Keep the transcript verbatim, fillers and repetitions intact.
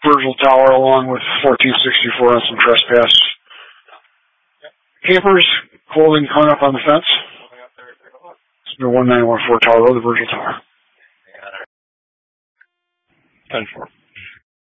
Virgil Tower along with fourteen sixty-four on some trespass. Campers, clothing hung up on the fence. It's one nine one four Tower Road, the Virgil Tower. ten four.